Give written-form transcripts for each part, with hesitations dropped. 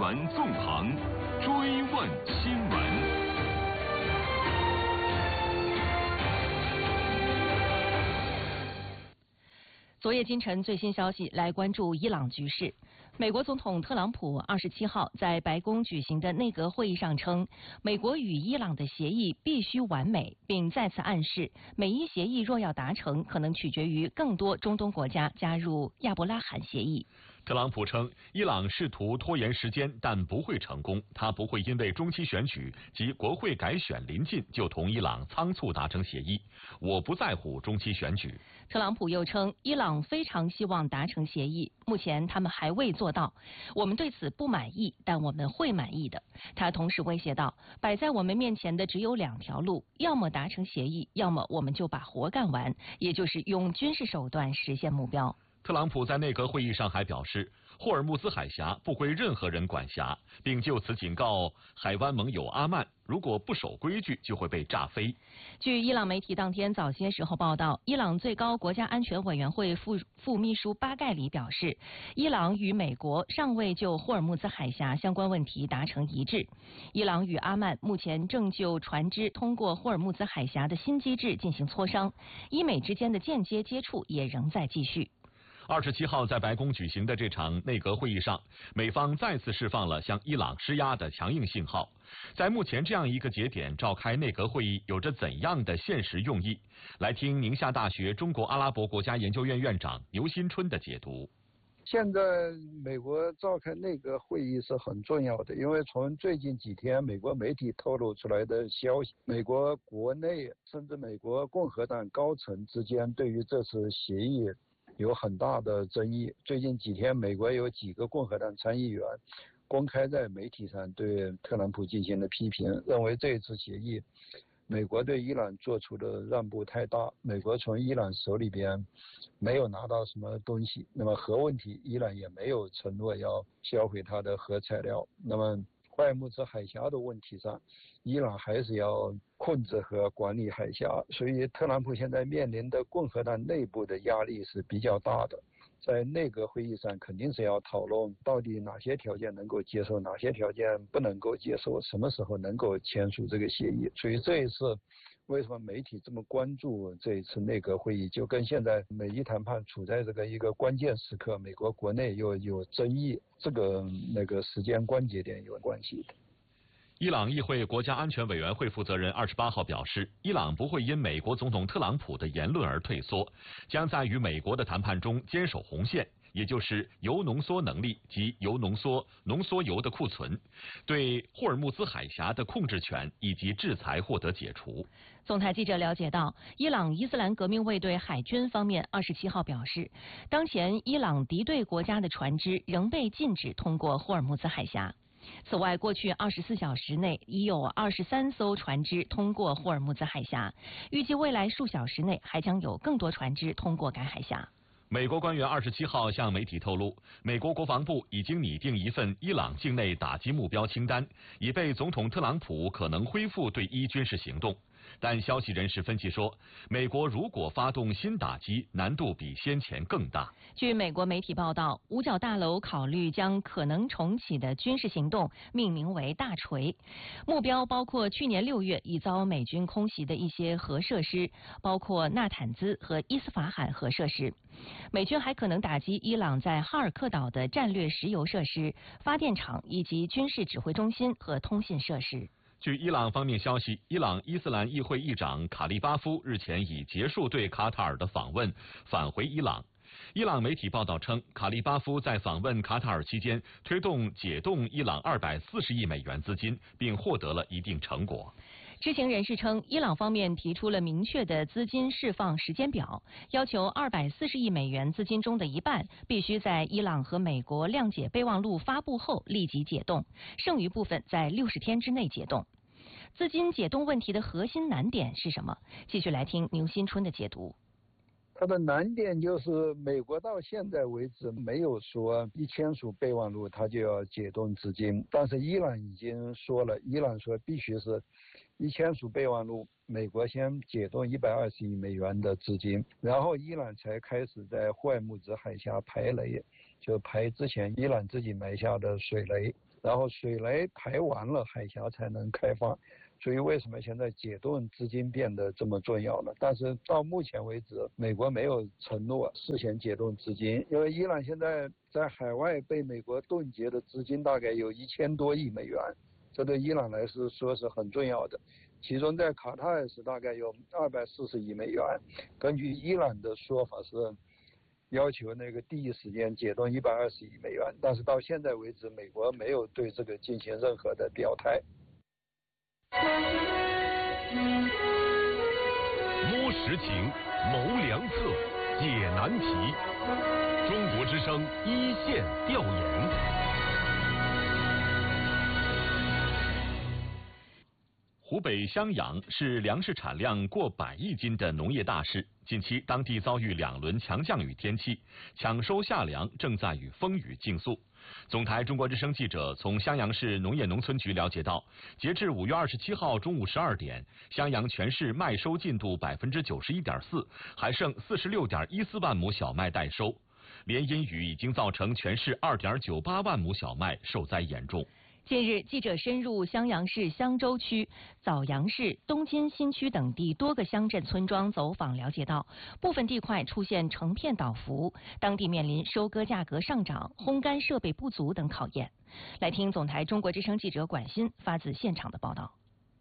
闻纵横，追问新闻。 昨夜今晨最新消息，来关注伊朗局势。美国总统特朗普27号在白宫举行的内阁会议上称，美国与伊朗的协议必须完美，并再次暗示，美伊协议若要达成，可能取决于更多中东国家加入亚伯拉罕协议。 特朗普称，伊朗试图拖延时间，但不会成功。他不会因为中期选举及国会改选临近就同伊朗仓促达成协议。我不在乎中期选举。 特朗普又称，伊朗非常希望达成协议，目前他们还未做到。我们对此不满意，但我们会满意的。他同时威胁道，摆在我们面前的只有2条路，要么达成协议，要么我们就把活干完，也就是用军事手段实现目标。 特朗普在内阁会议上还表示，霍尔木兹海峡不归任何人管辖，并就此警告海湾盟友阿曼，如果不守规矩，就会被炸飞。 据伊朗媒体当天早些时候报道，伊朗最高国家安全委员会副秘书巴盖里表示，伊朗与美国尚未就霍尔木兹海峡相关问题达成一致。伊朗与阿曼目前正就船只通过霍尔木兹海峡的新机制进行磋商，伊美之间的间接接触也仍在继续。 27号在白宫举行的这场内阁会议上，美方再次释放了向伊朗施压的强硬信号。在目前这样一个节点召开内阁会议，有着怎样的现实用意？来听宁夏大学中国阿拉伯国家研究院院长牛新春的解读。 现在美国召开内阁会议是很重要的，因为从最近几天美国媒体透露出来的消息，美国国内甚至美国共和党高层之间对于这次协议有很大的争议。最近几天，美国有几个共和党参议员公开在媒体上对特朗普进行了批评，认为这次协议美国对伊朗做出的让步太大，美国从伊朗手里边没有拿到什么东西，那么核问题伊朗也没有承诺要销毁它的核材料，那么霍尔木兹海峡的问题上，伊朗还是要控制和管理海峡，所以特朗普现在面临的共和党内部的压力是比较大的。在内阁会议上肯定是要讨论到底哪些条件能够接受，哪些条件不能够接受，什么时候能够签署这个协议。所以这一次为什么媒体这么关注这一次内阁会议，就跟现在美伊谈判处在这个一个关键时刻，美国国内又有争议，这个时间关节点有关系的。 伊朗议会国家安全委员会负责人28号表示，伊朗不会因美国总统特朗普的言论而退缩，将在与美国的谈判中坚守红线，也就是铀浓缩能力及铀浓缩铀的库存，对霍尔木兹海峡的控制权以及制裁获得解除。 总台记者了解到，伊朗伊斯兰革命卫队海军方面27号表示，当前伊朗敌对国家的船只仍被禁止通过霍尔木兹海峡。此外，过去24小时内已有23艘船只通过霍尔木兹海峡，预计未来数小时内还将有更多船只通过该海峡。 美国官员27号向媒体透露，美国国防部已经拟定一份伊朗境内打击目标清单，以备总统特朗普可能恢复对伊军事行动。但消息人士分析说，美国如果发动新打击，难度比先前更大。 据美国媒体报道，五角大楼考虑将可能重启的军事行动命名为大锤，目标包括去年6月已遭美军空袭的一些核设施，包括纳坦兹和伊斯法罕核设施。美军还可能打击伊朗在哈尔克岛的战略石油设施、发电厂以及军事指挥中心和通信设施。 据伊朗方面消息，伊朗伊斯兰议会议长卡利巴夫日前已结束对卡塔尔的访问，返回伊朗。伊朗媒体报道称，卡利巴夫在访问卡塔尔期间推动解冻伊朗240亿美元资金，并获得了一定成果。 知情人士称，伊朗方面提出了明确的资金释放时间表，要求240亿美元资金中的一半必须在伊朗和美国谅解备忘录发布后立即解冻，剩余部分在60天之内解冻。资金解冻问题的核心难点是什么？继续来听牛新春的解读。 它的难点就是美国到现在为止没有说一签署备忘录它就要解冻资金，但是伊朗已经说了，伊朗说必须是一签署备忘录，美国先解冻120亿美元的资金，然后伊朗才开始在霍尔木兹海峡排雷，就排之前伊朗自己埋下的水雷。 然后水雷排完了，海峡才能开放。所以为什么现在解冻资金变得这么重要呢？但是到目前为止，美国没有承诺事先解冻资金，因为伊朗现在在海外被美国冻结的资金大概有1000多亿美元，这对伊朗来说是很重要的。其中在卡塔尔是大概有240亿美元，根据伊朗的说法是要求那个第一时间解冻120亿美元，但是到现在为止，美国没有对这个进行任何的表态。 摸实情，谋良策，解难题。中国之声一线调研。 湖北襄阳是粮食产量过100亿斤的农业大市，近期当地遭遇2轮强降雨天气，抢收夏粮正在与风雨竞速。总台中国之声记者从襄阳市农业农村局了解到，截至5月27号中午12点，襄阳全市麦收进度91.4%，还剩46.14万亩小麦待收。连阴雨已经造成全市2.98万亩小麦受灾严重。 近日，记者深入襄阳市襄州区、枣阳市、东津新区等地多个乡镇村庄走访了解到，部分地块出现成片倒伏，当地面临收割价格上涨、烘干设备不足等考验。来听总台中国之声记者管欣发自现场的报道。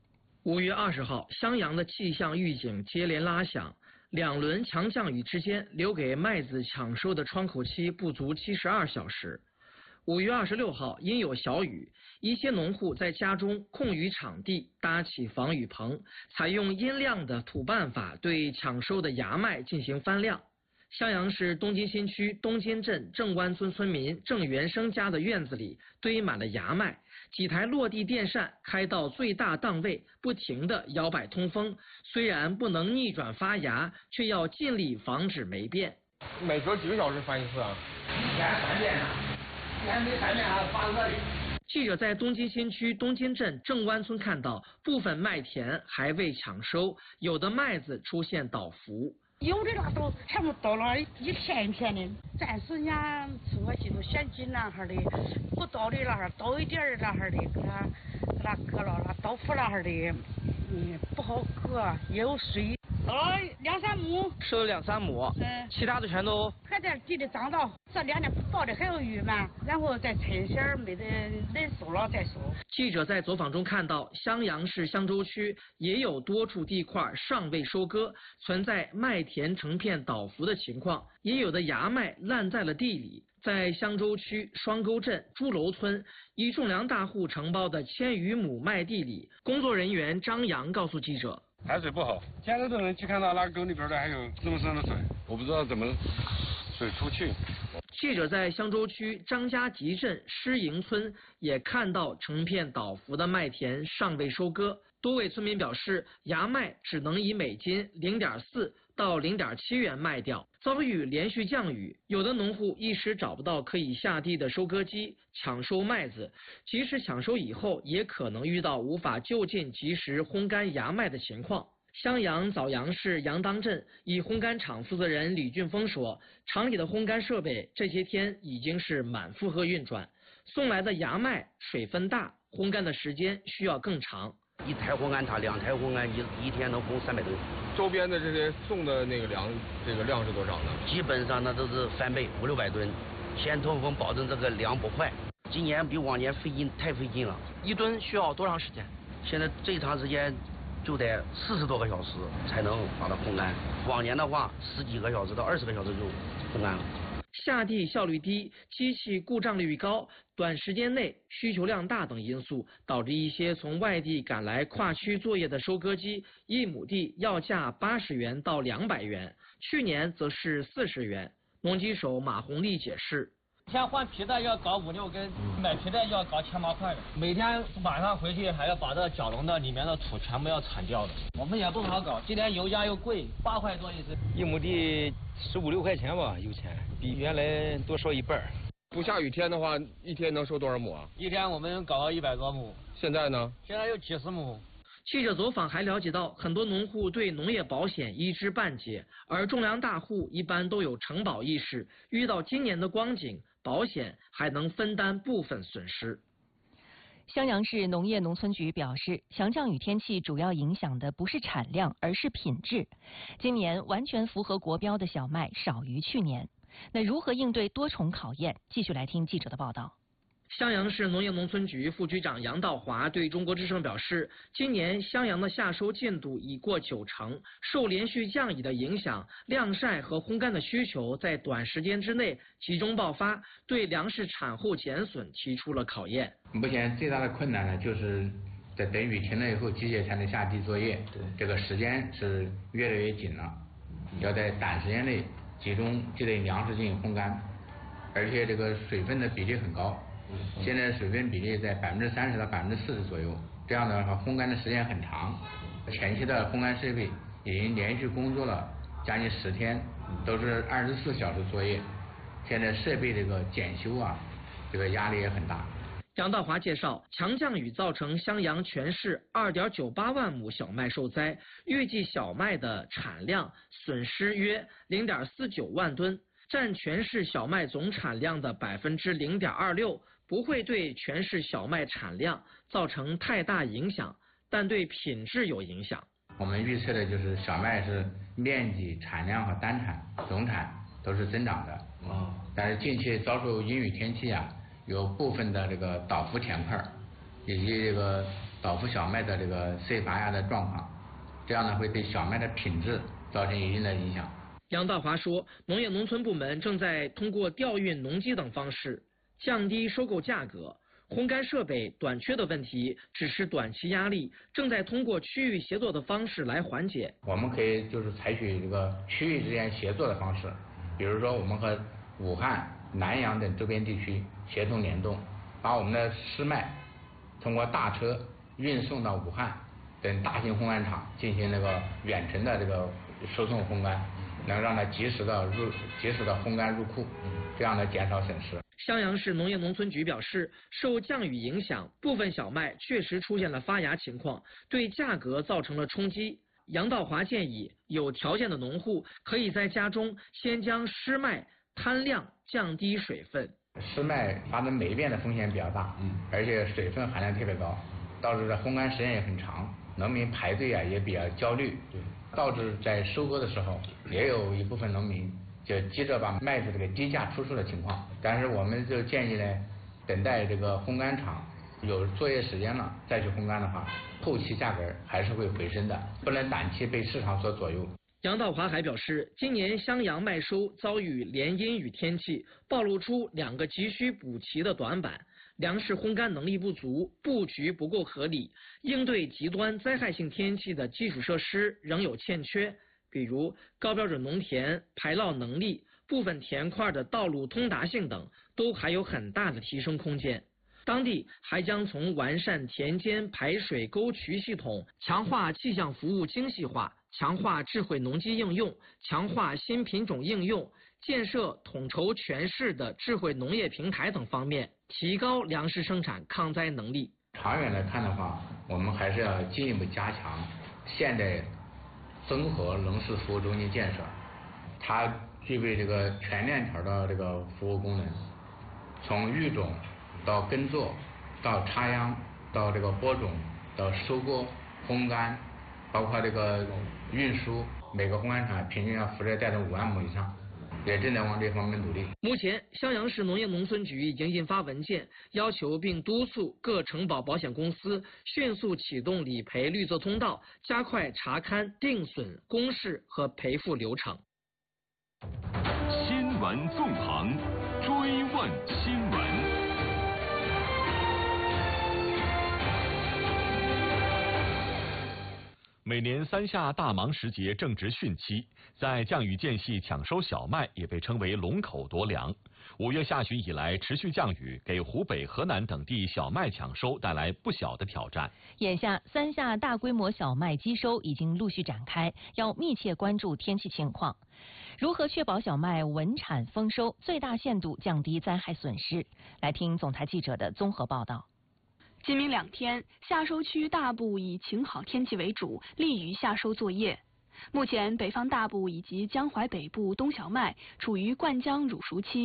5月20号，襄阳的气象预警接连拉响，2轮强降雨之间，留给麦子抢收的窗口期不足72小时。5月26号，因有小雨，一些农户在家中空余场地搭起防雨棚，采用阴晾的土办法对抢收的芽麦进行翻晾。襄阳市东津新区东津镇郑湾村村民郑元生家的院子里堆满了芽麦，几台落地电扇开到最大档位，不停地摇摆通风。虽然不能逆转发芽，却要尽力防止霉变。 每隔几个小时翻一次啊？ 一天3遍啊，一天没3遍还发热的。 记者在东津新区东津镇郑湾村看到，部分麦田还未抢收，有的麦子出现倒伏。 有的那都全部倒了一片一片的，暂时人家说进入险境那哈的，不倒的那哈倒一点儿那哈的，给它割了，那倒伏那哈的，不好割，也有水。倒了2、3亩， 收了2、3亩，其他的全都还在地里长到，这2天不倒的还有余嘛，然后再趁些没得人收了再收。 记者在走访中看到，襄阳市襄州区也有多处地块尚未收割，存在麦田成片倒伏的情况，也有的芽麦烂在了地里。在襄州区双沟镇朱楼村，一种粮大户承包的1000余亩麦地里，工作人员张阳告诉记者， 排水不好，现在都能去看到那个沟里边的还有这么深的水，我不知道怎么水出去。 记者在襄州区张家集镇施营村也看到成片倒伏的麦田尚未收割，多位村民表示，芽麦只能以每斤0.4到0.7元卖掉。遭遇连续降雨，有的农户一时找不到可以下地的收割机抢收麦子，即使抢收以后，也可能遇到无法就近及时烘干芽麦的情况。襄阳枣阳市杨当镇一烘干厂负责人李俊峰说，厂里的烘干设备这些天已经是满负荷运转，送来的芽麦水分大，烘干的时间需要更长。 1台烘干塔2台烘干一天能烘300吨。 周边的这些送的那个粮，这个量是多少呢？ 基本上那都是翻倍，500、600吨。先通风，保证这个粮不坏。今年比往年太费劲了。 1吨需要多长时间？ 现在最长时间就得40多个小时才能把它烘干，往年的话10几个小时到20个小时就烘干了。 下地效率低、机器故障率高、短时间内需求量大等因素，导致一些从外地赶来跨区作业的收割机，1亩地要价80元到200元，去年则是40元。农机手马红丽解释， 天换皮带要搞5、6根，买皮带要搞7、8块的，每天晚上回去还要把这角笼的里面的土全部要铲掉的。我们也不好搞，今年油价又贵，8块多一斤 ，1亩地15、16块钱吧，油钱比原来多收1半。 不下雨天的话，一天能收多少亩啊？ 一天我们搞到100多亩。 现在呢？ 现在有几十亩。 记者走访还了解到，很多农户对农业保险一知半解，而种粮大户一般都有承保意识，遇到今年的光景，保险还能分担部分损失。 襄阳市农业农村局表示，强降雨天气主要影响的不是产量，而是品质。今年完全符合国标的小麦少于去年。那如何应对多重考验？继续来听记者的报道。 襄阳市农业农村局副局长杨道华对中国之声表示，今年襄阳的夏收进度已过90%，受连续降雨的影响，晾晒和烘干的需求在短时间之内集中爆发，对粮食产后减损提出了考验。 目前最大的困难呢，就是在等雨停了以后，机械才能下地作业，这个时间是越来越紧了，要在短时间内集中就对粮食进行烘干，而且这个水分的比例很高。现在水分比例在30%到40%左右，这样的话烘干的时间很长。前期的烘干设备已经连续工作了将近10天，都是24小时作业。现在设备这个检修啊，这个压力也很大。 杨道华介绍，强降雨造成襄阳全市2.98万亩小麦受灾，预计小麦的产量损失约0.49万吨，占全市小麦总产量的0.26%。不会对全市小麦产量造成太大影响，但对品质有影响。 我们预测的就是小麦是面积、产量和单产、总产都是增长的。但是近期遭受阴雨天气啊，有部分的这个倒伏田块以及这个倒伏小麦的这个碎发芽的状况，这样呢会对小麦的品质造成一定的影响。 杨道华说，农业农村部门正在通过调运农机等方式降低收购价格，烘干设备短缺的问题只是短期压力，正在通过区域协作的方式来缓解。 我们可以就是采取这个区域之间协作的方式，比如说我们和武汉、南阳等周边地区协同联动，把我们的湿麦通过大车运送到武汉等大型烘干厂进行那个远程的这个输送烘干，能让它及时的烘干入库，这样呢减少损失。 襄阳市农业农村局表示，受降雨影响，部分小麦确实出现了发芽情况，对价格造成了冲击。杨道华建议，有条件的农户可以在家中先将湿麦摊晾，降低水分。 湿麦发生霉变的风险比较大，而且水分含量特别高，导致的烘干时间也很长，农民排队啊也比较焦虑，导致在收割的时候也有一部分农民就急着把麦子这个低价出售的情况。但是我们就建议呢，等待这个烘干厂有作业时间了再去烘干的话，后期价格还是会回升的，不能短期被市场所左右。 杨道华还表示，今年襄阳麦收遭遇连阴雨天气，暴露出2个急需补齐的短板，粮食烘干能力不足，布局不够合理，应对极端灾害性天气的基础设施仍有欠缺，比如高标准农田排涝能力、部分田块的道路通达性等，都还有很大的提升空间。当地还将从完善田间排水沟渠系统、强化气象服务精细化、强化智慧农机应用、强化新品种应用、建设统筹全市的智慧农业平台等方面，提高粮食生产抗灾能力。 长远来看的话，我们还是要进一步加强现代综合农事服务中心建设，它具备这个全链条的这个服务功能，从育种到耕作，到插秧，到这个播种，到收割、烘干，包括这个运输，每个烘干厂平均要负责带动5万亩以上，也正在往这方面努力。 目前，襄阳市农业农村局已经印发文件，要求并督促各承保保险公司迅速启动理赔绿色通道，加快查勘定损公示和赔付流程。 新闻纵横，追问新闻。 每年3夏大忙时节正值汛期，在降雨间隙抢收小麦也被称为龙口夺粮。5月下旬以来持续降雨，给湖北、河南等地小麦抢收带来不小的挑战。 眼下3夏大规模小麦机收已经陆续展开，要密切关注天气情况。如何确保小麦稳产丰收，最大限度降低灾害损失？来听总台记者的综合报道。 今明2天，夏收区大部以晴好天气为主，利于夏收作业。目前，北方大部以及江淮北部冬小麦处于灌浆乳熟期，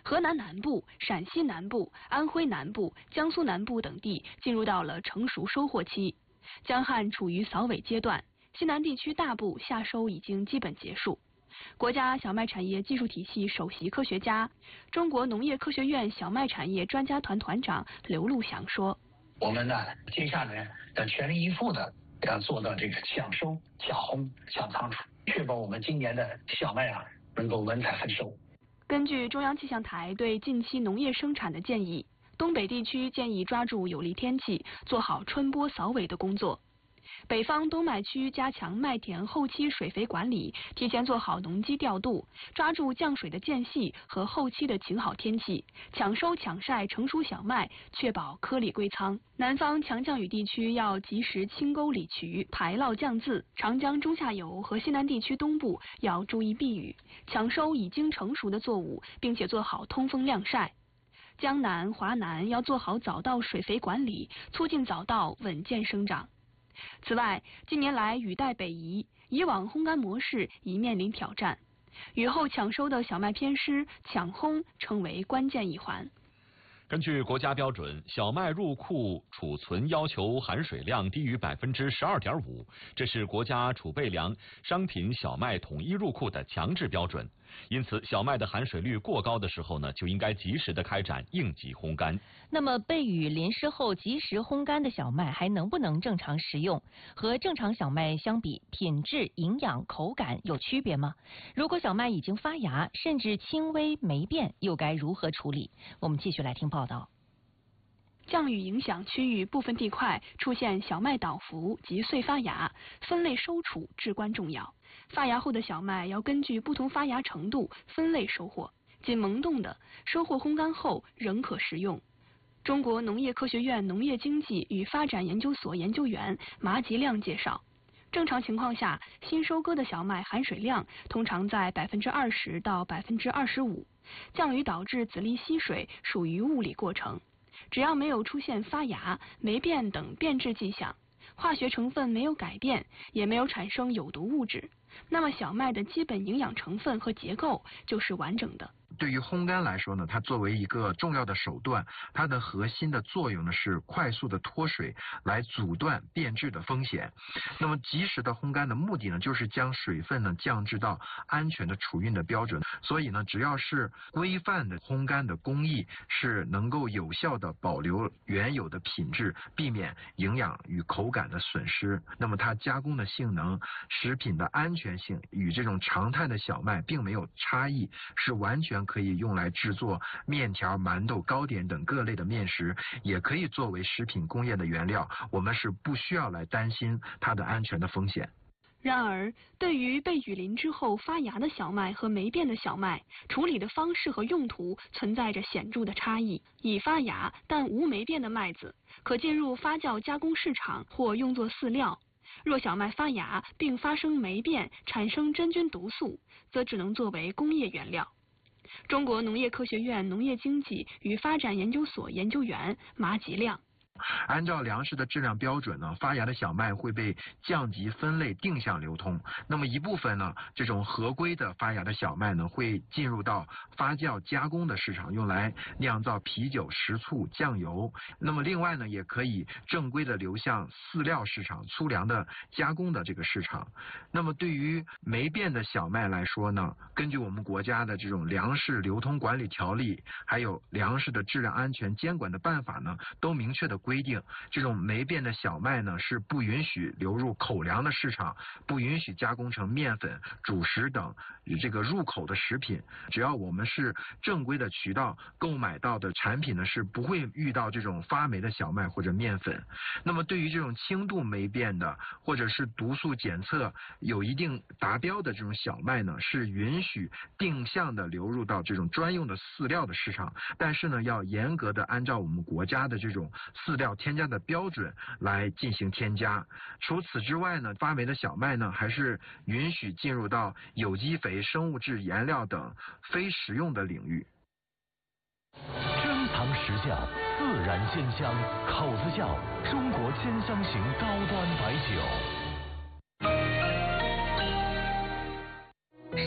河南南部、陕西南部、安徽南部、江苏南部等地进入到了成熟收获期，江汉处于扫尾阶段，西南地区大部夏收已经基本结束。国家小麦产业技术体系首席科学家、中国农业科学院小麦产业专家团团长刘路祥说：“ 我们呢，接下来要全力以赴的要做到这个抢收、抢烘、抢仓储，确保我们今年的小麦能够稳采丰收。” 根据中央气象台对近期农业生产的建议，东北地区建议抓住有利天气，做好春播扫尾的工作。北方冬麦区加强麦田后期水肥管理，提前做好农机调度，抓住降水的间隙和后期的晴好天气，抢收抢晒成熟小麦，确保颗粒归仓。南方强降雨地区要及时清沟理渠，排涝降渍；长江中下游和西南地区东部要注意避雨，抢收已经成熟的作物，并且做好通风晾晒。江南、华南要做好早稻水肥管理，促进早稻稳健生长。此外，近年来雨带北移，以往烘干模式已面临挑战。雨后抢收的小麦偏湿，抢烘成为关键一环。 根据国家标准，小麦入库储存要求含水量低于12.5%，这是国家储备粮商品小麦统一入库的强制标准。因此，小麦的含水率过高的时候呢，就应该及时的开展应急烘干。 那么，被雨淋湿后及时烘干的小麦还能不能正常食用？和正常小麦相比，品质、营养、口感有区别吗？如果小麦已经发芽，甚至轻微霉变，又该如何处理？我们继续来听报道。 降雨影响区域部分地块出现小麦倒伏及碎发芽，分类收储至关重要。发芽后的小麦要根据不同发芽程度分类收获，仅萌动的收获烘干后仍可食用。中国农业科学院农业经济与发展研究所研究员马吉亮介绍，正常情况下，新收割的小麦含水量通常在20%到25%，降雨导致籽粒吸水属于物理过程。只要没有出现发芽、霉变等变质迹象，化学成分没有改变，也没有产生有毒物质，那么小麦的基本营养成分和结构就是完整的。 对于烘干来说呢，它作为一个重要的手段，它的核心的作用呢是快速的脱水，来阻断变质的风险。那么及时的烘干的目的呢，就是将水分呢降至到安全的储运的标准。所以呢，只要是规范的烘干的工艺，是能够有效的保留原有的品质，避免营养与口感的损失。那么它加工的性能、食品的安全性与这种常态的小麦并没有差异，是完全可以用来制作面条、馒头、糕点等各类的面食，也可以作为食品工业的原料，我们是不需要来担心它的安全的风险。 然而，对于被雨淋之后发芽的小麦和霉变的小麦，处理的方式和用途存在着显著的差异。已发芽但无霉变的麦子，可进入发酵加工市场或用作饲料。若小麦发芽并发生霉变，产生真菌毒素，则只能作为工业原料。中国农业科学院农业经济与发展研究所研究员马吉亮。 按照粮食的质量标准呢，发芽的小麦会被降级分类定向流通。那么一部分呢，这种合规的发芽的小麦呢，会进入到发酵加工的市场，用来酿造啤酒、食醋、酱油。那么另外呢，也可以正规的流向饲料市场、粗粮的加工的这个市场。那么对于霉变的小麦来说呢，根据我们国家的这种粮食流通管理条例，还有粮食的质量安全监管的办法呢，都明确的规定，这种霉变的小麦呢是不允许流入口粮的市场，不允许加工成面粉、主食等这个入口的食品。只要我们是正规的渠道购买到的产品呢，是不会遇到这种发霉的小麦或者面粉。那么对于这种轻度霉变的，或者是毒素检测有一定达标的这种小麦呢，是允许定向的流入到这种专用的饲料的市场，但是呢，要严格的按照我们国家的这种饲料添加的标准来进行添加。除此之外呢，发霉的小麦呢，还是允许进入到有机肥、生物质颜料等非食用的领域。 珍藏实酵，自然鲜香，口子窖，中国鲜香型高端白酒。 什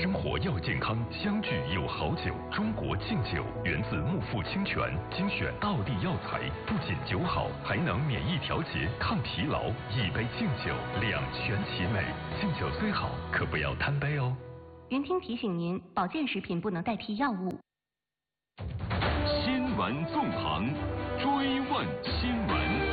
生活要健康，相聚有好酒。中国敬酒源自木富清泉，精选道地药材，不仅酒好，还能免疫调节、抗疲劳。一杯敬酒，两全其美。敬酒虽好，可不要贪杯哦。 云听提醒您，保健食品不能代替药物。 新闻纵横，追问新闻。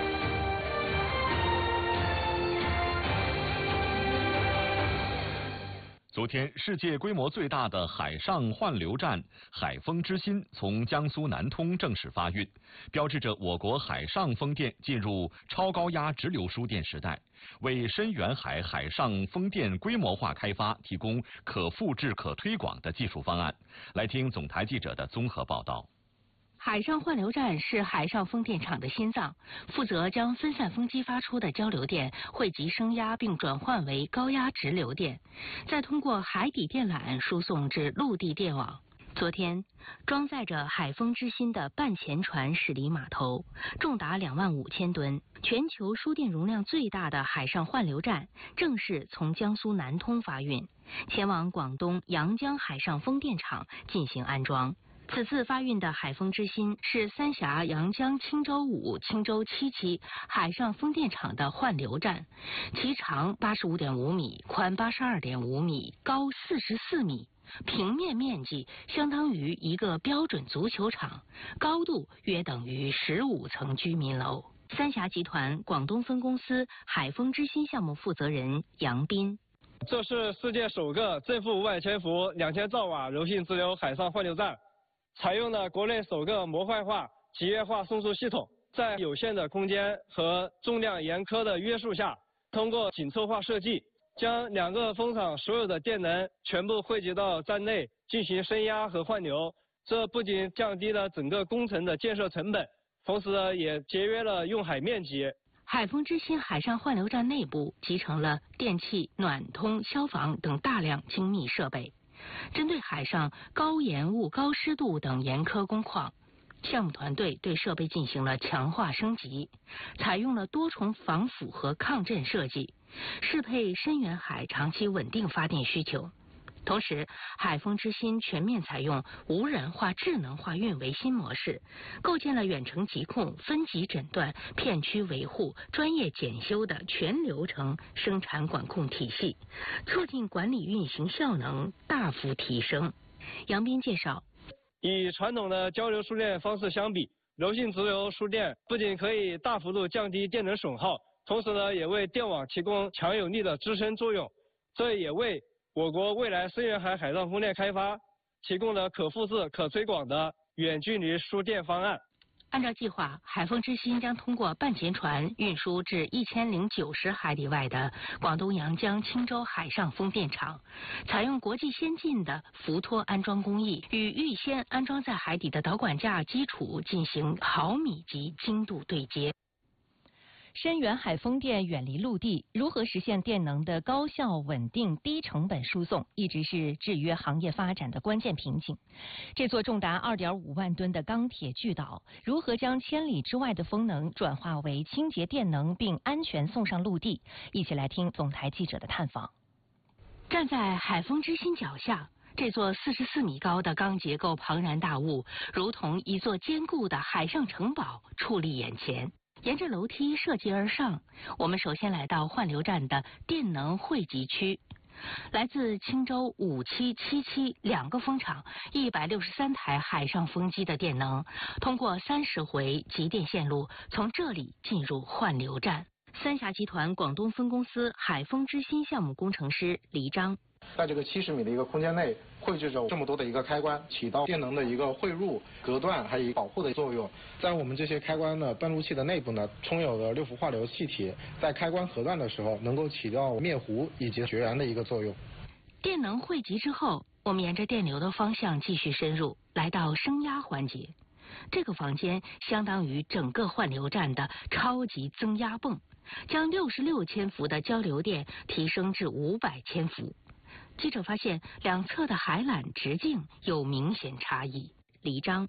昨天，世界规模最大的海上换流站“海风之心”从江苏南通正式发运，标志着我国海上风电进入超高压直流输电时代，为深远海海上风电规模化开发提供可复制、可推广的技术方案。来听总台记者的综合报道。 海上换流站是海上风电场的心脏，负责将分散风机发出的交流电汇集升压并转换为高压直流电，再通过海底电缆输送至陆地电网。昨天，装载着海风之心的半潜船驶离码头，重达25000吨，全球输电容量最大的海上换流站正式从江苏南通发运，前往广东阳江海上风电场进行安装。此次发运的海风之心是三峡阳江青州5、青州7期海上风电场的换流站，其长85.5米，宽82.5米，高44米，平面面积相当于一个标准足球场，高度约等于15层居民楼。三峡集团广东分公司海风之心项目负责人杨斌。 这是世界首个正负500千伏2000兆瓦柔性直流海上换流站。采用了国内首个模块化、集约化送输系统，在有限的空间和重量严苛的约束下，通过紧凑化设计，将2个风场所有的电能全部汇集到站内进行升压和换流。这不仅降低了整个工程的建设成本，同时也节约了用海面积。 海风之心海上换流站内部集成了电气、暖通、消防等大量精密设备。针对海上高盐雾、高湿度等严苛工况，项目团队对设备进行了强化升级，采用了多重防腐和抗震设计，适配深远海长期稳定发电需求。同时，海风之心全面采用无人化、智能化运维新模式，构建了远程疾控、分级诊断、片区维护、专业检修的全流程生产管控体系，促进管理运行效能大幅提升。杨斌介绍， 与传统的交流输电方式相比，柔性直流输电不仅可以大幅度降低电能损耗，同时也为电网提供强有力的支撑作用，这也为我国未来深远海海上风电开发提供了可复制、可推广的远距离输电方案。 按照计划，海风之心将通过半潜船运输至1090海里外的广东阳江青州海上风电场，采用国际先进的浮托安装工艺，与预先安装在海底的导管架基础进行毫米级精度对接。深远海风电远离陆地，如何实现电能的高效、稳定、低成本输送，一直是制约行业发展的关键瓶颈。这座重达2.5万吨的钢铁巨岛，如何将千里之外的风能转化为清洁电能，并安全送上陆地？一起来听总台记者的探访。站在海风之心脚下，这座44米高的钢结构庞然大物，如同一座坚固的海上城堡矗立眼前。沿着楼梯涉级而上，我们首先来到换流站的电能汇集区。来自青州5期、7期2个风场163台海上风机的电能，通过30回集电线路从这里进入换流站。三峡集团广东分公司海风之心项目工程师黎章。 在这个70米的一个空间内，汇聚着这么多的一个开关，起到电能的一个汇入、隔断还有保护的作用。在我们这些开关的断路器的内部呢，充有了6氟化硫气体，在开关核断的时候，能够起到灭弧以及绝缘的一个作用。 电能汇集之后，我们沿着电流的方向继续深入，来到升压环节。这个房间相当于整个换流站的超级增压泵，将66千伏的交流电提升至500千伏。记者发现，两侧的海缆直径有明显差异。黎章，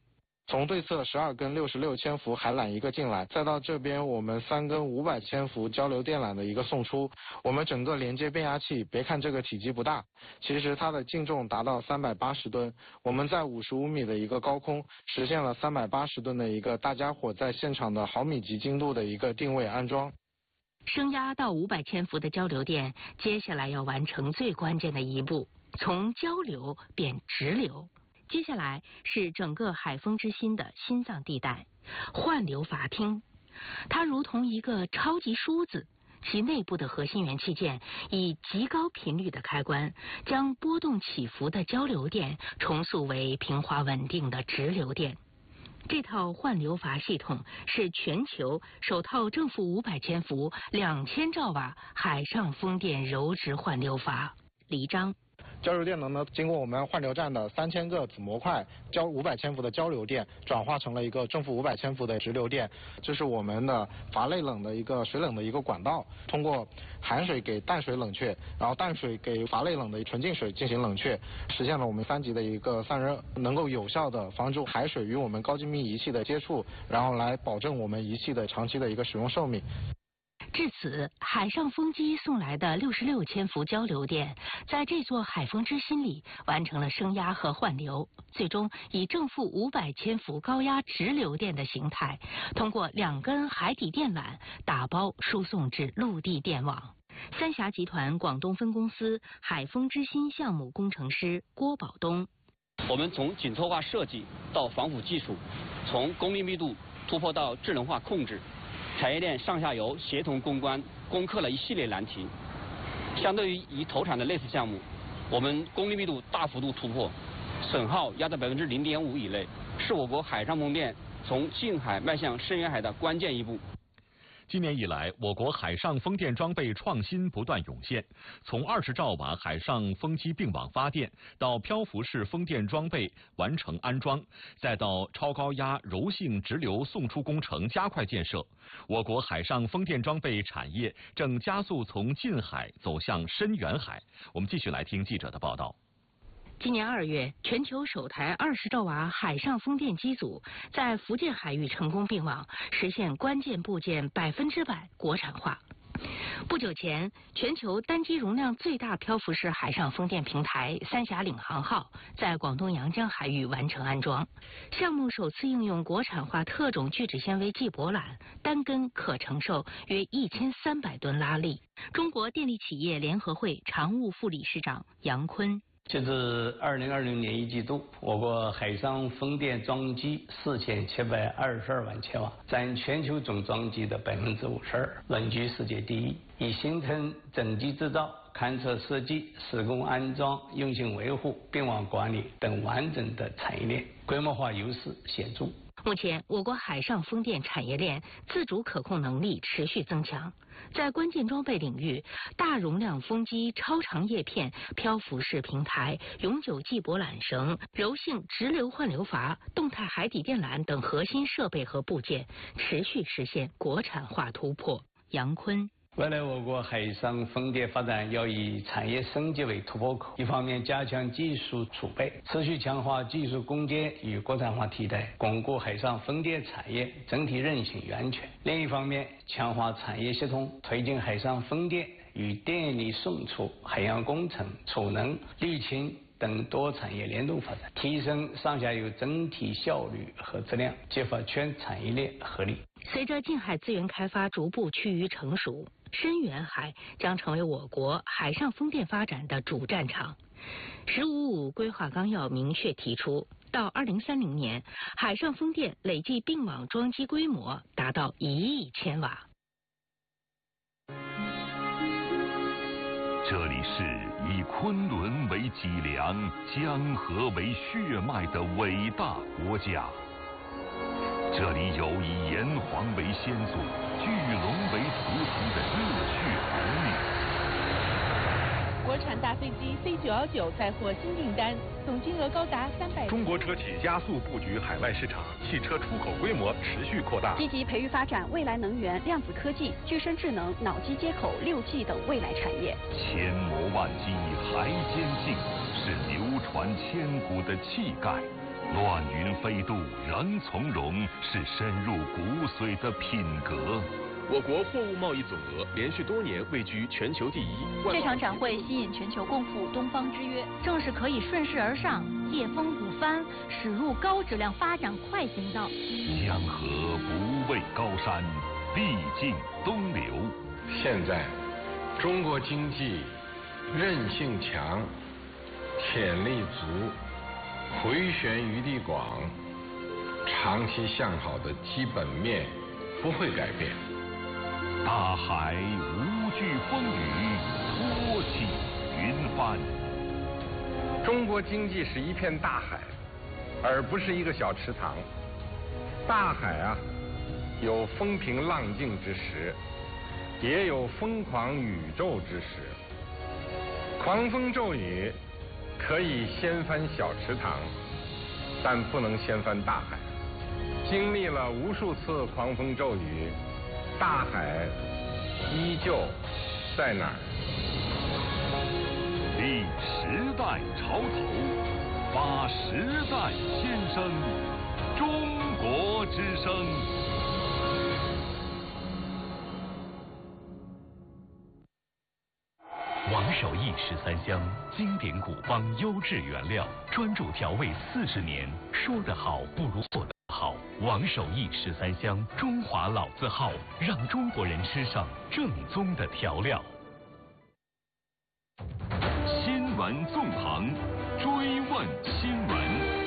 从对侧12根66千伏海缆一个进来，再到这边我们3根500千伏交流电缆的一个送出，我们整个连接变压器，别看这个体积不大，其实它的净重达到380吨，我们在55米的一个高空实现了380吨的一个大家伙在现场的毫米级精度的一个定位安装。 升压到500千伏的交流电，接下来要完成最关键的一步，从交流变直流。接下来是整个海丰之心的心脏地带——换流阀厅，它如同一个超级梳子，其内部的核心元器件以极高频率的开关，将波动起伏的交流电重塑为平滑稳定的直流电。这套换流阀系统是全球首套正负500千伏、2000兆瓦海上风电柔直换流阀。李章。 交流电能呢，经过我们换流站的3000个子模块，交500千伏的交流电转化成了一个正负500千伏的直流电。这是我们的阀内冷的一个水冷的一个管道，通过含水给淡水冷却，然后淡水给阀内冷的纯净水进行冷却，实现了我们3级的一个散热，能够有效的防止海水与我们高精密仪器的接触，然后来保证我们仪器的长期的一个使用寿命。 至此，海上风机送来的66千伏交流电，在这座海丰之心里完成了升压和换流，最终以正负500千伏高压直流电的形态，通过2根海底电缆打包输送至陆地电网。三峡集团广东分公司海丰之心项目工程师郭宝东： 我们从紧凑化设计到防腐技术，从功率密度突破到智能化控制。产业链上下游协同攻关，攻克了一系列难题。相对于已投产的类似项目，我们功率密度大幅度突破，损耗压在0.5%以内，是我国海上风电从近海迈向深远海的关键一步。 今年以来，我国海上风电装备创新不断涌现，从20兆瓦海上风机并网发电，到漂浮式风电装备完成安装，再到超高压柔性直流送出工程加快建设，我国海上风电装备产业正加速从近海走向深远海。我们继续来听记者的报道。 今年2月，全球首台20兆瓦海上风电机组在福建海域成功并网，实现关键部件100%国产化。不久前，全球单机容量最大漂浮式海上风电平台三峡领航号在广东阳江海域完成安装。项目首次应用国产化特种聚酯纤维计泊缆，单根可承受约1300吨拉力。中国电力企业联合会常务副理事长杨坤： 截至2020年1季度，我国海上风电装机4722万千瓦，占全球总装机的52%，稳居世界第一，已形成整机制造、勘测设计、施工安装、运行维护、并网管理等完整的产业链，规模化优势显著。 目前，我国海上风电产业链自主可控能力持续增强。在关键装备领域，大容量风机、超长叶片、漂浮式平台、永久计泊缆绳、柔性直流换流阀、动态海底电缆等核心设备和部件持续实现国产化突破。杨坤： 未来我国海上风电发展要以产业升级为突破口，一方面加强技术储备，持续强化技术攻坚与国产化替代，巩固海上风电产业整体韧性与安全；另一方面，强化产业协同，推进海上风电与电力送出、海洋工程、储能、沥青等多产业联动发展，提升上下游整体效率和质量，激发全产业链合力。 随着近海资源开发逐步趋于成熟，深远海将成为我国海上风电发展的主战场。“15+5”规划纲要明确提出，到2030年，海上风电累计并网装机规模达到1亿千瓦。 这里是以昆仑为脊梁、江河为血脉的伟大国家。这里有以炎黄为先祖、巨龙为图腾的热血儿女。 国产大飞机C919再获新订单，总金额高达300。 中国车企加速布局海外市场，汽车出口规模持续扩大。 积极培育发展未来能源、量子科技、具身智能、脑机接口、6G 等未来产业。 千磨万击还坚劲，是流传千古的气概。 乱云飞渡仍从容，是深入骨髓的品格。 我国货物贸易总额连续多年位居全球第一。 这场展会吸引全球共赴东方之约，正是可以顺势而上，借风鼓帆，驶入高质量发展快行道。 江河不畏高山，必尽东流。 现在，中国经济韧性强，潜力足，回旋余地广，长期向好的基本面不会改变。 大海无惧风雨，托起云帆。 中国经济是一片大海，而不是一个小池塘。大海啊，有风平浪静之时，也有疯狂宇宙之时。狂风骤雨可以掀翻小池塘，但不能掀翻大海。经历了无数次狂风骤雨，大海依旧在哪儿？ 立时代潮头，发时代先声，中国之声。王守义13香，经典古方，优质原料，专注调味40年。说得好不如做得好。王守义13香，中华老字号，让中国人吃上正宗的调料。新闻纵横，追问新闻。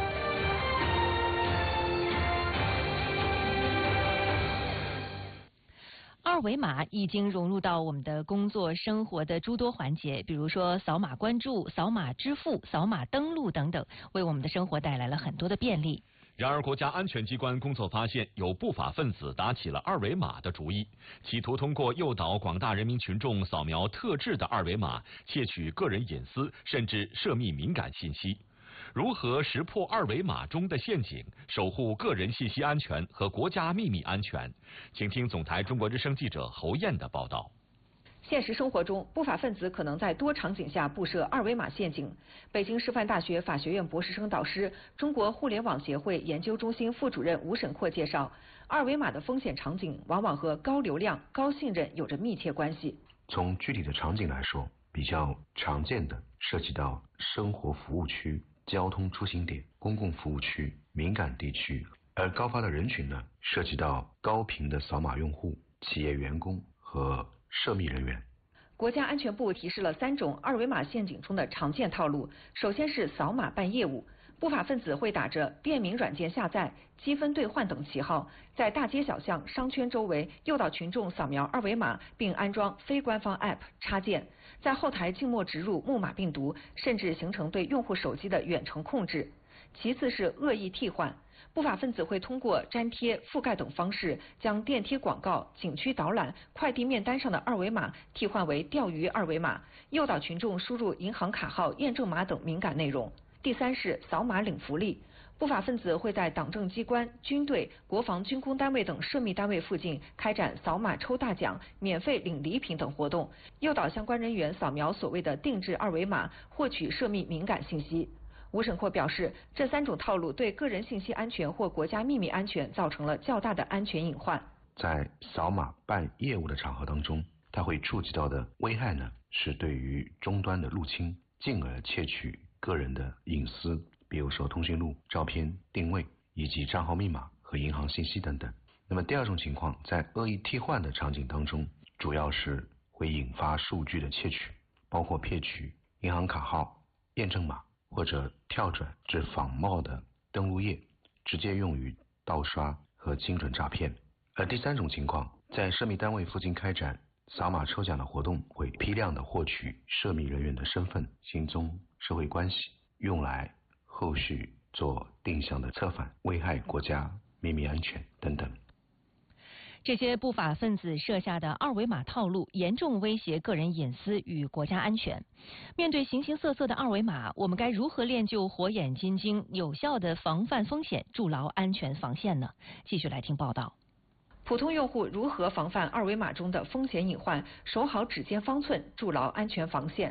二维码已经融入到我们的工作生活的诸多环节，比如说扫码关注、扫码支付、扫码登录等等，为我们的生活带来了很多的便利。 然而，国家安全机关工作发现，有不法分子打起了二维码的主意，企图通过诱导广大人民群众扫描特制的二维码，窃取个人隐私，甚至涉密敏感信息。如何识破二维码中的陷阱，守护个人信息安全和国家秘密安全？请听总台中国之声记者侯艳的报道。 现实生活中，不法分子可能在多场景下布设二维码陷阱。北京师范大学法学院博士生导师、中国互联网协会研究中心副主任吴沈阔介绍，二维码的风险场景往往和高流量、高信任有着密切关系。 从具体的场景来说，比较常见的涉及到生活服务区、交通出行点、公共服务区、敏感地区，而高发的人群呢，涉及到高频的扫码用户、企业员工和涉密人员。 国家安全部提示了3种二维码陷阱中的常见套路。首先是扫码办业务，不法分子会打着便民软件下载、积分兑换等旗号，在大街小巷、商圈周围诱导群众扫描二维码，并安装非官方 App 插件，在后台静默植入木马病毒，甚至形成对用户手机的远程控制。其次是恶意替换。不法分子会通过粘贴、覆盖等方式，将电梯广告、景区导览、快递面单上的二维码替换为钓鱼二维码，诱导群众输入银行卡号、验证码等敏感内容。第三是扫码领福利。不法分子会在党政机关、军队、国防军工单位等涉密单位附近开展扫码抽大奖、免费领礼品等活动，诱导相关人员扫描所谓的定制二维码，获取涉密敏感信息。吴沈阔表示，这3种套路对个人信息安全或国家秘密安全造成了较大的安全隐患。 在扫码办业务的场合当中，它会触及到的危害呢，是对于终端的入侵，进而窃取个人的隐私，比如说通讯录、照片、定位以及账号密码和银行信息等等。那么第2种情况，在恶意替换的场景当中，主要是会引发数据的窃取，包括窃取银行卡号、验证码，或者跳转至仿冒的登录页，直接用于盗刷和精准诈骗。而第3种情况，在涉密单位附近开展扫码抽奖的活动，会批量的获取涉密人员的身份、行踪、社会关系，用来后续做定向的策反，危害国家秘密安全等等。 这些不法分子设下的二维码套路严重威胁个人隐私与国家安全。面对形形色色的二维码，我们该如何练就火眼金睛，有效的防范风险，筑牢安全防线呢？继续来听报道。普通用户如何防范二维码中的风险隐患，守好指尖方寸，筑牢安全防线？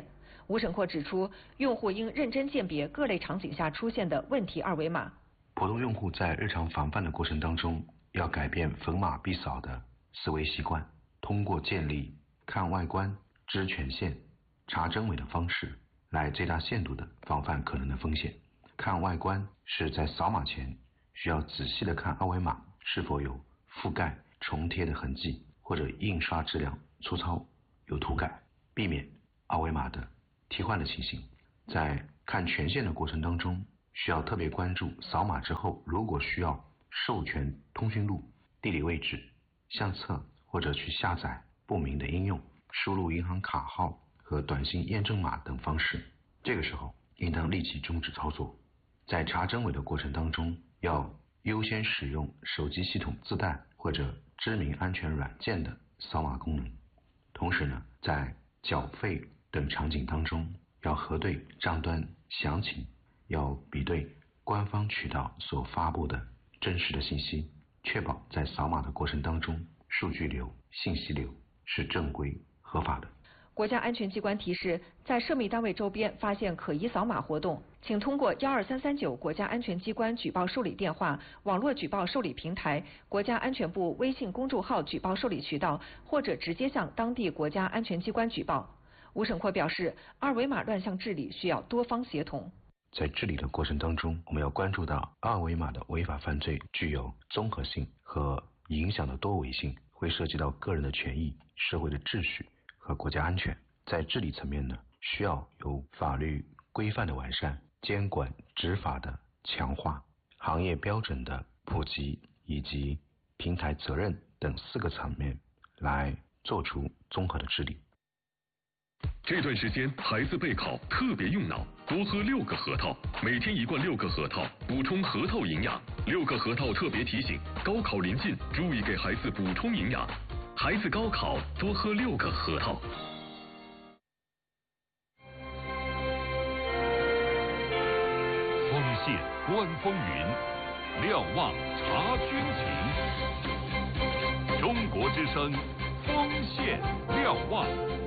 吴审阔指出，用户应认真鉴别各类场景下出现的问题二维码。 普通用户在日常防范的过程当中，要改变逢码必扫的思维习惯，通过建立看外观、知权限、查真伪的方式，来最大限度的防范可能的风险。看外观是在扫码前需要仔细的看二维码是否有覆盖、重贴的痕迹，或者印刷质量粗糙、有涂改，避免二维码的替换的情形。在看权限的过程当中，需要特别关注扫码之后，如果需要授权通讯录、地理位置、相册或者去下载不明的应用，输入银行卡号和短信验证码等方式，这个时候应当立即终止操作。在查真伪的过程当中，要优先使用手机系统自带或者知名安全软件的扫码功能。同时呢，在缴费等场景当中，要核对账单详情，要比对官方渠道所发布的真实的信息，确保在扫码的过程当中，数据流、信息流是正规合法的。 国家安全机关提示，在涉密单位周边发现可疑扫码活动，请通过12339国家安全机关举报受理电话、网络举报受理平台、国家安全部微信公众号举报受理渠道，或者直接向当地国家安全机关举报。吴审阔表示，二维码乱象治理需要多方协同。 在治理的过程当中，我们要关注到二维码的违法犯罪具有综合性和影响的多维性，会涉及到个人的权益、社会的秩序和国家安全。在治理层面呢，需要有法律规范的完善、监管执法的强化、行业标准的普及以及平台责任等4个层面来做出综合的治理。 这段时间孩子备考特别用脑，多喝6个核桃，每天1罐6个核桃，补充核桃营养。6个核桃特别提醒，高考临近，注意给孩子补充营养。孩子高考多喝6个核桃。 锋线观风云，瞭望察军情。中国之声，锋线瞭望。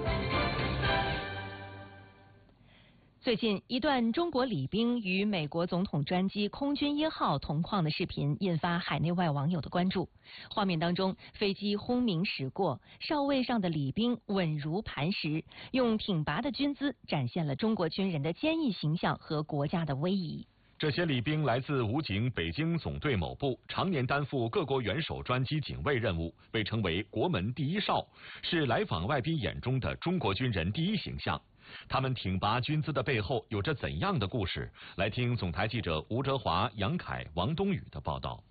最近，一段中国礼宾与美国总统专机空军1号同框的视频引发海内外网友的关注。画面当中，飞机轰鸣驶过，哨位上的礼宾稳如磐石，用挺拔的军姿展现了中国军人的坚毅形象和国家的威仪。 这些礼宾来自武警北京总队某部，常年担负各国元首专机警卫任务，被称为国门第一哨，是来访外宾眼中的中国军人第一形象。他们挺拔军姿的背后有着怎样的故事？来听总台记者吴哲华、杨凯、王东宇的报道。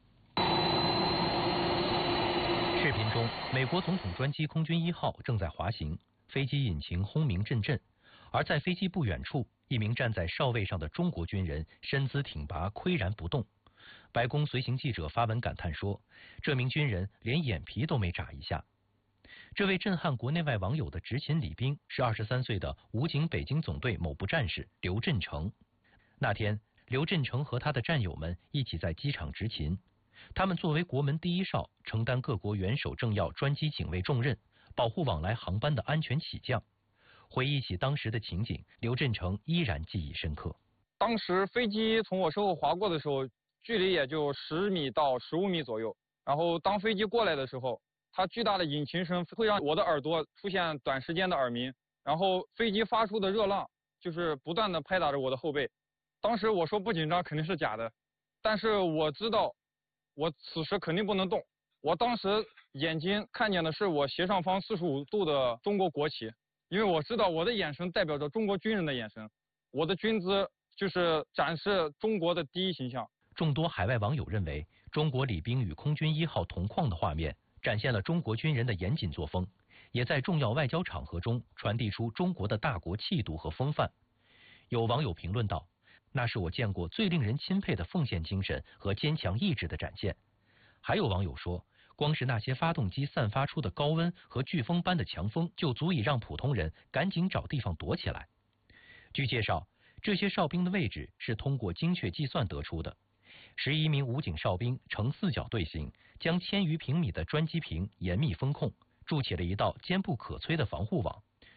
视频中，美国总统专机空军1号正在滑行，飞机引擎轰鸣阵阵，而在飞机不远处，一名站在哨位上的中国军人身姿挺拔，岿然不动。白宫随行记者发文感叹说，这名军人连眼皮都没眨一下。这位震撼国内外网友的执勤礼宾是23岁的武警北京总队某部战士刘振成。那天，刘振成和他的战友们一起在机场执勤，他们作为国门第一哨，承担各国元首政要专机警卫重任，保护往来航班的安全起降。回忆起当时的情景，刘振成依然记忆深刻。 当时飞机从我身后划过的时候，距离也就10米到15米左右。然后当飞机过来的时候，它巨大的引擎声会让我的耳朵出现短时间的耳鸣，然后飞机发出的热浪就是不断的拍打着我的后背。当时我说不紧张肯定是假的，但是我知道我此时肯定不能动。我当时眼睛看见的是我斜上方45度的中国国旗，因为我知道我的眼神代表着中国军人的眼神，我的军姿就是展示中国的第一形象。 众多海外网友认为，中国礼宾与空军1号同框的画面展现了中国军人的严谨作风，也在重要外交场合中传递出中国的大国气度和风范。有网友评论道，那是我见过最令人钦佩的奉献精神和坚强意志的展现。还有网友说，光是那些发动机散发出的高温和飓风般的强风，就足以让普通人赶紧找地方躲起来。据介绍，这些哨兵的位置是通过精确计算得出的。11名武警哨兵呈4角队形，将1000余平米的专机坪严密封控，筑起了一道坚不可摧的防护网。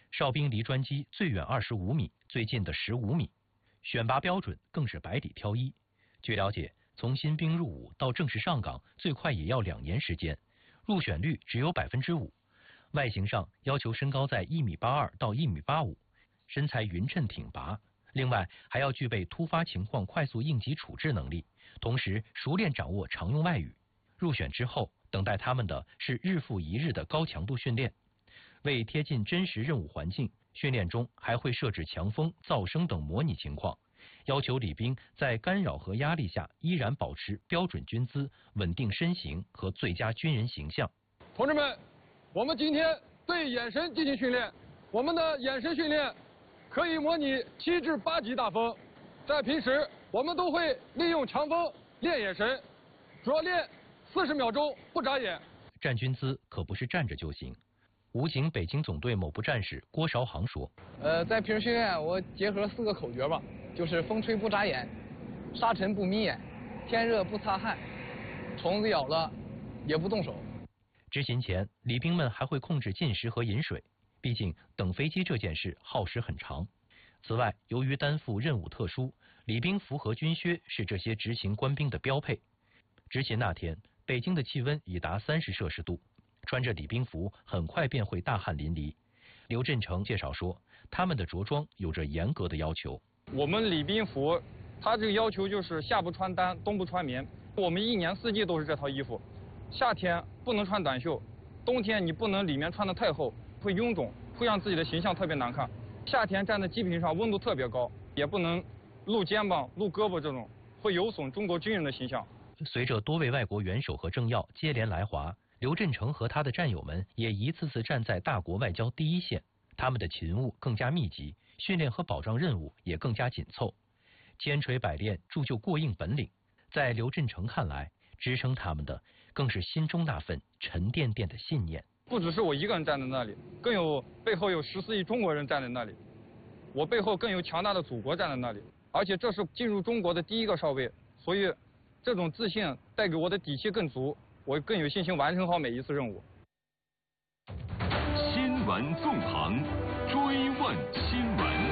哨兵离专机最远25米，最近的15米。选拔标准更是百里挑一。据了解，从新兵入伍到正式上岗，最快也要2年时间，入选率只有5%。外形上要求身高在1.82米到1.85米，身材匀称挺拔。另外还要具备突发情况快速应急处置能力，同时熟练掌握常用外语。入选之后，等待他们的是日复一日的高强度训练。为贴近真实任务环境，训练中还会设置强风、噪声等模拟情况，要求礼兵在干扰和压力下依然保持标准军姿、稳定身形和最佳军人形象。 同志们，我们今天对眼神进行训练。我们的眼神训练可以模拟7至8级大风。在平时，我们都会利用强风练眼神，主要练40秒钟不眨眼。 站军姿可不是站着就行。武警北京总队某部战士郭韶航说：“ 在平时训练，我结合4个口诀吧，就是风吹不眨眼，沙尘不迷眼，天热不擦汗，虫子咬了也不动手。” 执勤前，礼兵们还会控制进食和饮水，毕竟等飞机这件事耗时很长。此外，由于担负任务特殊，礼兵服和军靴是这些执勤官兵的标配。执勤那天，北京的气温已达30°C，穿着礼兵服很快便会大汗淋漓。刘振成介绍说，他们的着装有着严格的要求。 我们礼兵服，它这个要求就是夏不穿单，冬不穿棉。我们1年4季都是这套衣服。夏天不能穿短袖，冬天你不能里面穿得太厚，会臃肿，会让自己的形象特别难看。夏天站在机坪上温度特别高，也不能露肩膀、露胳膊，这种会有损中国军人的形象。 随着多位外国元首和政要接连来华，刘振成和他的战友们也一次次站在大国外交第一线，他们的勤务更加密集，训练和保障任务也更加紧凑，千锤百炼铸就过硬本领。在刘振成看来，支撑他们的更是心中那份沉甸甸的信念。 不只是我一个人站在那里，背后有14亿中国人站在那里，我背后更有强大的祖国站在那里，而且这是进入中国的第1个哨位，所以这种自信带给我的底气更足，我更有信心完成好每一次任务。 新闻纵横，追问新闻。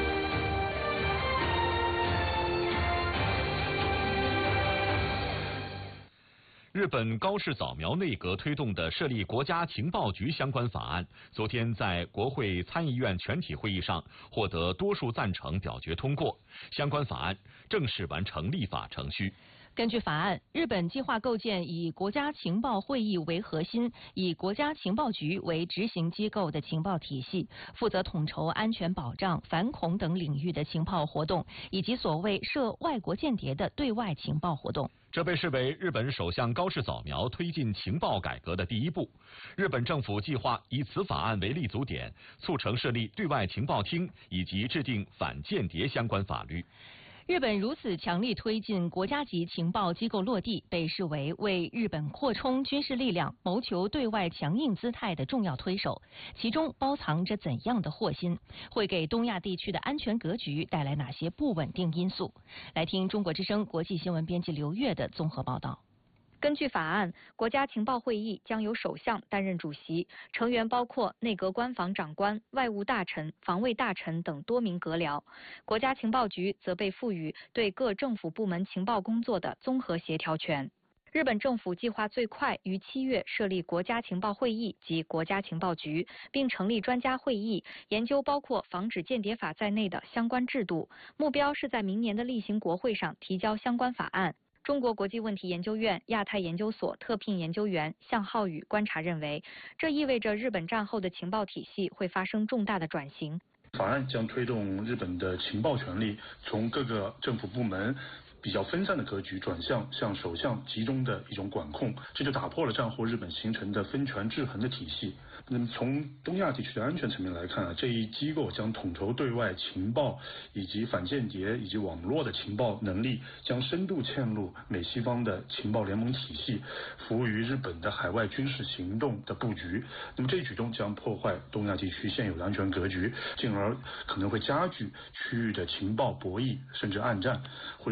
日本高市早苗内阁推动的设立国家情报局相关法案，昨天在国会参议院全体会议上获得多数赞成表决通过，相关法案正式完成立法程序。 根据法案，日本计划构建以国家情报会议为核心，以国家情报局为执行机构的情报体系，负责统筹安全保障、反恐等领域的情报活动，以及所谓涉外国间谍的对外情报活动。 这被视为日本首相高市早苗推进情报改革的第一步。日本政府计划以此法案为立足点，促成设立对外情报厅以及制定反间谍相关法律。 日本如此强力推进国家级情报机构落地，被视为为日本扩充军事力量、谋求对外强硬姿态的重要推手。其中包藏着怎样的祸心？会给东亚地区的安全格局带来哪些不稳定因素？来听中国之声国际新闻编辑刘月的综合报道。 根据法案，国家情报会议将由首相担任主席，成员包括内阁官房长官、外务大臣、防卫大臣等多名阁僚。国家情报局则被赋予对各政府部门情报工作的综合协调权。日本政府计划最快于7月设立国家情报会议及国家情报局，并成立专家会议，研究包括防止间谍法在内的相关制度，目标是在明年的例行国会上提交相关法案。中国国际问题研究院亚太研究所特聘研究员向浩宇观察认为，这意味着日本战后的情报体系会发生重大的转型。 法案将推动日本的情报权力从各个政府部门比较分散的格局转向首相集中的一种管控，这就打破了战后日本形成的分权制衡的体系。那么从东亚地区的安全层面来看这一机构将统筹对外情报以及反间谍以及网络的情报能力，将深度嵌入美西方的情报联盟体系，服务于日本的海外军事行动的布局。那么这一举动将破坏东亚地区现有的安全格局，进而可能会加剧区域的情报博弈甚至暗战，会扰乱地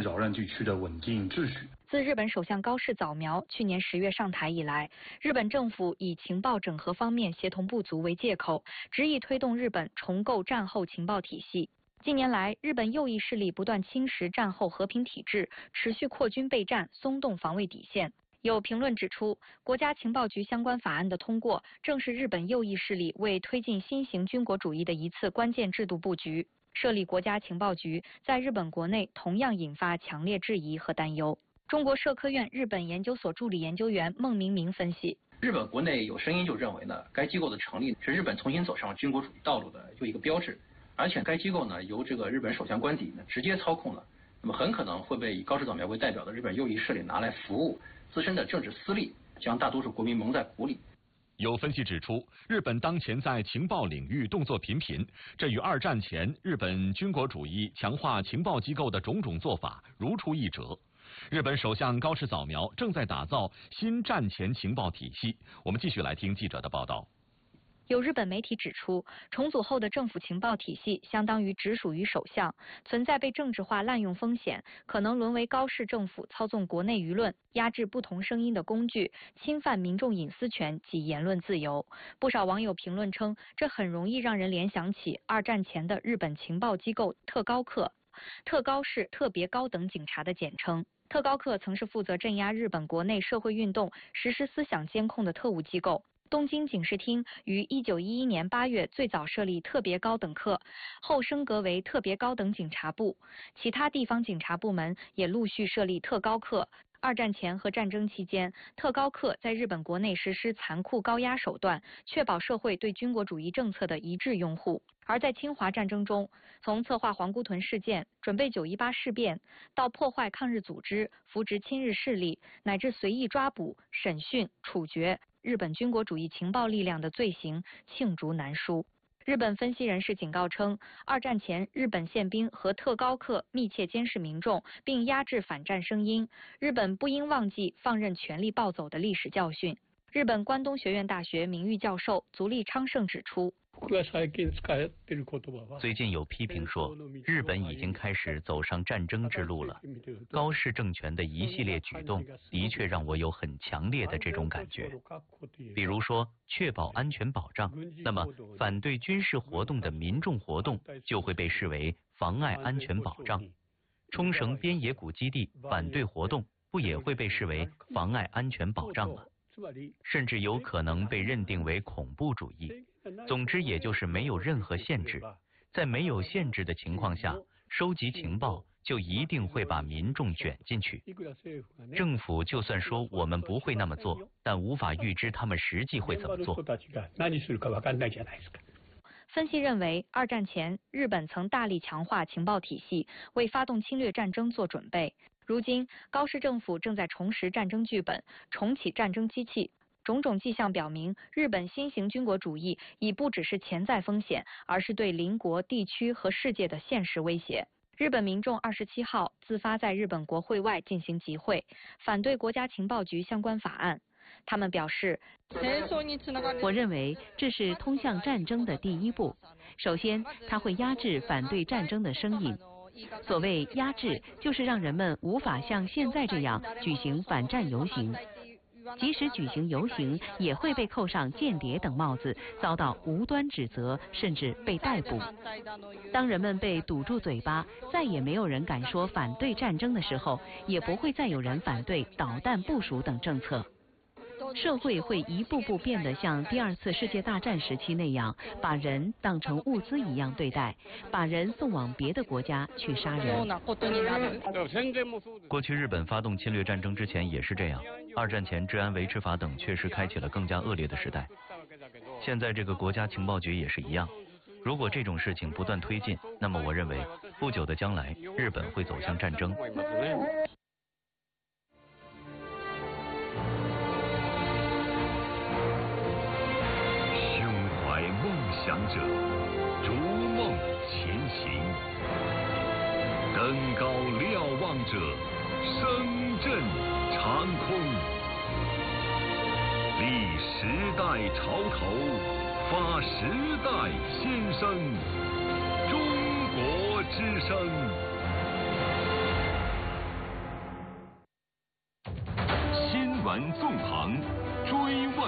地区的稳定秩序。 自日本首相高市早苗去年10月上台以来，日本政府以情报整合方面协同不足为借口，执意推动日本重构战后情报体系。近年来，日本右翼势力不断侵蚀战后和平体制，持续扩军备战，松动防卫底线。有评论指出，国家情报局相关法案的通过，正是日本右翼势力为推进新型军国主义的一次关键制度布局。设立国家情报局，在日本国内同样引发强烈质疑和担忧。中国社科院日本研究所助理研究员孟明明分析， 日本国内有声音就认为呢，该机构的成立是日本重新走上军国主义道路的又一个标志，而且该机构呢由这个日本首相官邸呢直接操控了，那么很可能会被以高市早苗为代表的日本右翼势力拿来服务自身的政治私利，将大多数国民蒙在鼓里。 有分析指出，日本当前在情报领域动作频频，这与二战前日本军国主义强化情报机构的种种做法如出一辙。日本首相高市早苗正在打造新战前情报体系。我们继续来听记者的报道。 有日本媒体指出，重组后的政府情报体系相当于直属于首相，存在被政治化滥用风险，可能沦为高市政府操纵国内舆论、压制不同声音的工具，侵犯民众隐私权及言论自由。不少网友评论称，这很容易让人联想起二战前的日本情报机构特高课。特高是特别高等警察的简称。特高课曾是负责镇压日本国内社会运动、实施思想监控的特务机构。东京警视厅于1911年8月最早设立特别高等课，后升格为特别高等警察部。其他地方警察部门也陆续设立特高课。二战前和战争期间，特高课在日本国内实施残酷高压手段，确保社会对军国主义政策的一致拥护。而在侵华战争中，从策划皇姑屯事件、准备9·18事变，到破坏抗日组织、扶植亲日势力，乃至随意抓捕、审讯、处决日本军国主义情报力量的罪行罄竹难书。日本分析人士警告称，二战前日本宪兵和特高课密切监视民众，并压制反战声音。日本不应忘记放任权力暴走的历史教训。日本关东学院大学名誉教授足利昌盛指出， 最近有批评说，日本已经开始走上战争之路了。高市政权的一系列举动的确让我有很强烈的这种感觉。比如说，确保安全保障，那么反对军事活动的民众活动就会被视为妨碍安全保障。冲绳边野古基地反对活动不也会被视为妨碍安全保障吗？甚至有可能被认定为恐怖主义。总之，也就是没有任何限制。在没有限制的情况下，收集情报就一定会把民众卷进去。政府就算说我们不会那么做，但无法预知他们实际会怎么做。 分析认为，二战前日本曾大力强化情报体系，为发动侵略战争做准备。如今，高市政府正在重拾战争剧本，重启战争机器。种种迹象表明，日本新型军国主义已不只是潜在风险，而是对邻国、地区和世界的现实威胁。日本民众27号自发在日本国会外进行集会，反对国家情报局相关法案。他们表示， 我认为这是通向战争的第一步。首先，它会压制反对战争的声音。所谓压制，就是让人们无法像现在这样举行反战游行。即使举行游行，也会被扣上间谍等帽子，遭到无端指责，甚至被逮捕。当人们被堵住嘴巴，再也没有人敢说反对战争的时候，也不会再有人反对导弹部署等政策。社会会一步步变得像第2次世界大战时期那样，把人当成物资一样对待，把人送往别的国家去杀人。 过去日本发动侵略战争之前也是这样，二战前治安维持法等确实开启了更加恶劣的时代。现在这个国家情报局也是一样。如果这种事情不断推进，那么我认为不久的将来，日本会走向战争。 想者逐梦前行，登高瞭望者声震长空。立时代潮头，发时代先声。中国之声。 纵横，追问